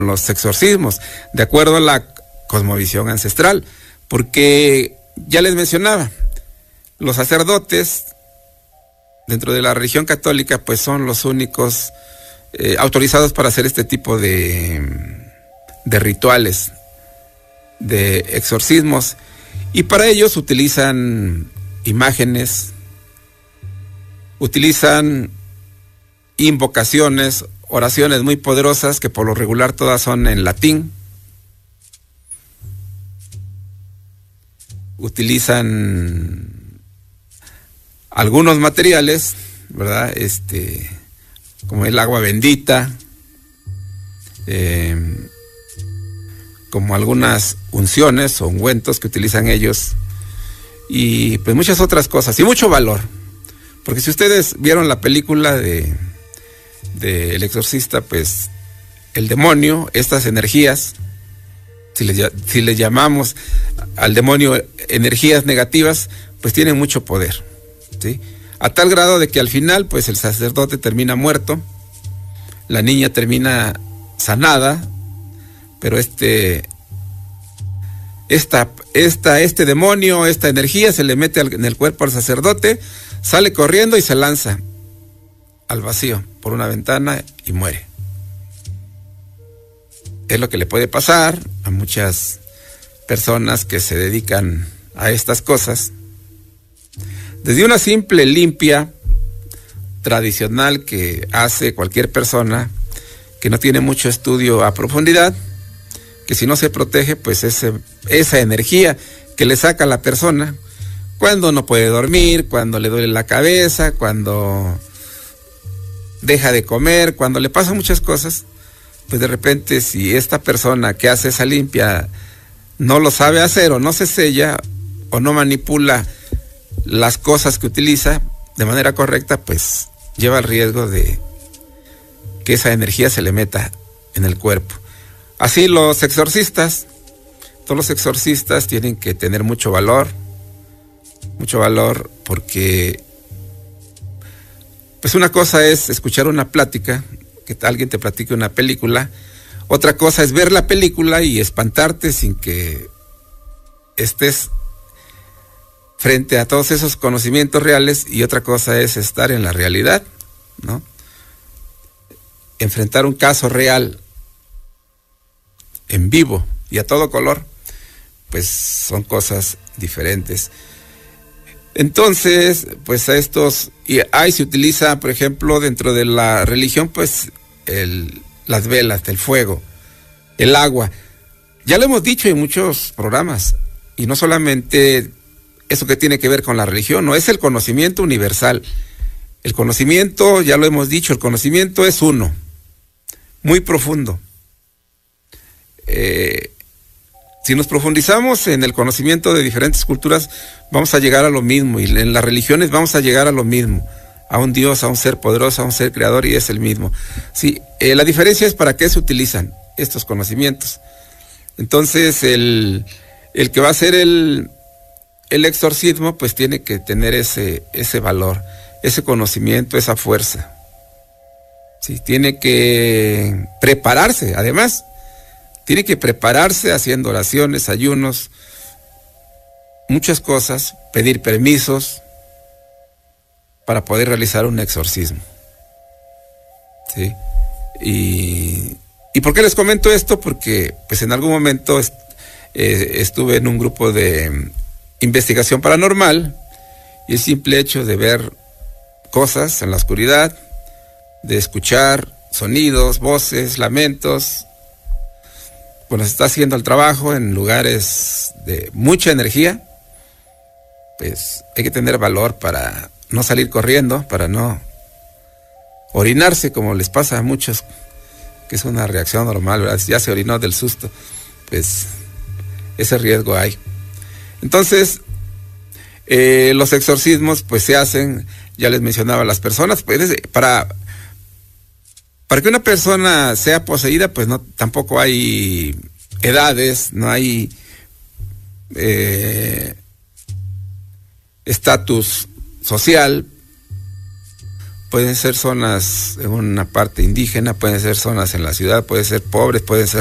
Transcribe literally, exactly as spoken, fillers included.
los exorcismos, de acuerdo a la cosmovisión ancestral, porque ya les mencionaba, los sacerdotes dentro de la religión católica pues son los únicos eh, autorizados para hacer este tipo de, de rituales, de exorcismos, y para ellos utilizan imágenes, utilizan invocaciones, oraciones muy poderosas que por lo regular todas son en latín. Utilizan algunos materiales, ¿verdad? Este, como el agua bendita, eh, como algunas unciones o ungüentos que utilizan ellos, y pues muchas otras cosas, y mucho valor. Porque si ustedes vieron la película de, de El Exorcista, pues el demonio, estas energías, si le, si le llamamos al demonio energías negativas, pues tienen mucho poder, ¿sí? A tal grado de que al final, pues el sacerdote termina muerto, la niña termina sanada, pero este, esta, esta, este demonio, esta energía se le mete al, en el cuerpo al sacerdote, sale corriendo y se lanza al vacío por una ventana y muere. Es lo que le puede pasar a muchas personas que se dedican a estas cosas. Desde una simple limpia tradicional que hace cualquier persona que no tiene mucho estudio a profundidad, que si no se protege, pues ese, esa energía que le saca a la persona cuando no puede dormir, cuando le duele la cabeza, cuando deja de comer, cuando le pasan muchas cosas, pues de repente si esta persona que hace esa limpia no lo sabe hacer o no se sella o no manipula las cosas que utiliza de manera correcta, pues lleva el riesgo de que esa energía se le meta en el cuerpo. Así los exorcistas, todos los exorcistas tienen que tener mucho valor, mucho valor, porque pues una cosa es escuchar una plática, que alguien te platique una película, otra cosa es ver la película y espantarte sin que estés frente a todos esos conocimientos reales, y otra cosa es estar en la realidad, ¿no? Enfrentar un caso real en vivo y a todo color, pues son cosas diferentes. Entonces, pues a estos, y ahí se utiliza, por ejemplo, dentro de la religión, pues el, las velas, el fuego, el agua. Ya lo hemos dicho en muchos programas, y no solamente eso que tiene que ver con la religión, no, es el conocimiento universal. El conocimiento, ya lo hemos dicho, el conocimiento es uno, muy profundo. Eh, si nos profundizamos en el conocimiento de diferentes culturas, vamos a llegar a lo mismo, y en las religiones vamos a llegar a lo mismo, a un Dios, a un ser poderoso, a un ser creador, y es el mismo. Sí, eh, la diferencia es para qué se utilizan estos conocimientos. Entonces, el, el que va a hacer el, el exorcismo, pues tiene que tener ese, ese valor, ese conocimiento, esa fuerza. Sí, tiene que prepararse, además, tiene que prepararse haciendo oraciones, ayunos, muchas cosas, pedir permisos para poder realizar un exorcismo. ¿Sí? Y, ¿y por qué les comento esto? Porque pues en algún momento est eh, estuve en un grupo de investigación paranormal, y el simple hecho de ver cosas en la oscuridad, de escuchar sonidos, voces, lamentos, cuando se está haciendo el trabajo en lugares de mucha energía, pues hay que tener valor para no salir corriendo, para no orinarse, como les pasa a muchos, que es una reacción normal, ¿verdad? Ya se orinó del susto, pues ese riesgo hay. Entonces, eh, los exorcismos pues se hacen, ya les mencionaba, las personas, pues para, para que una persona sea poseída, pues no, tampoco hay edades, no hay estatus eh, social, Pueden ser zonas en una parte indígena, pueden ser zonas en la ciudad, pueden ser pobres, pueden ser